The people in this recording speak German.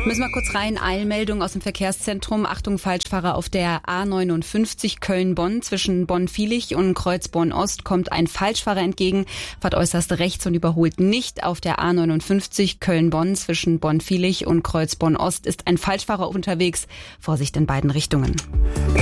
Müssen wir kurz rein. Eilmeldung aus dem Verkehrszentrum. Achtung, Falschfahrer auf der A59 Köln-Bonn. Zwischen Bonn-Vilich und Kreuzborn-Ost kommt ein Falschfahrer entgegen. Fahrt äußerst rechts und überholt nicht. Auf der A59 Köln-Bonn zwischen Bonn-Vilich und Kreuzborn-Ost ist ein Falschfahrer unterwegs. Vorsicht in beiden Richtungen.